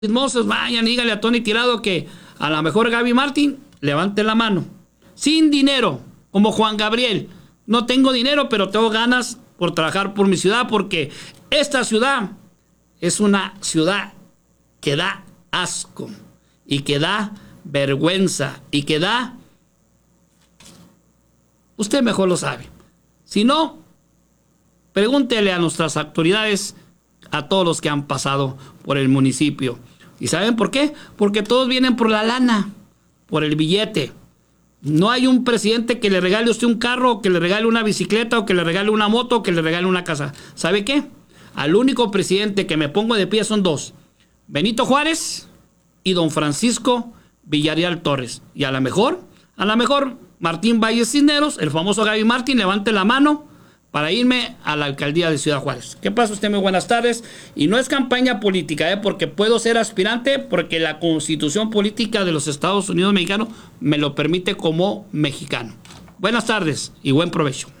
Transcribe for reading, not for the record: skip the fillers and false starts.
chismosos, vayan, dígale a Tony Tirado que a lo mejor Gaby Martín levante la mano. Sin dinero, como Juan Gabriel. No tengo dinero, pero tengo ganas por trabajar por mi ciudad, porque esta ciudad es una ciudad que da asco y que da vergüenza y que da... Usted mejor lo sabe. Si no, pregúntele a nuestras autoridades, a todos los que han pasado por el municipio. ¿Y saben por qué? Porque todos vienen por la lana, por el billete. No hay un presidente que le regale a usted un carro, o que le regale una bicicleta, o que le regale una moto, o que le regale una casa. ¿Sabe qué? Al único presidente que me pongo de pie son dos: Benito Juárez y don Francisco Villarreal Torres. Y a lo mejor, Martín Valle Cisneros, el famoso Gaby Martín, levante la mano para irme a la alcaldía de Ciudad Juárez. ¿Qué pasa usted? Muy buenas tardes. Y no es campaña política, porque puedo ser aspirante, porque la Constitución Política de los Estados Unidos Mexicanos me lo permite como mexicano. Buenas tardes y buen provecho.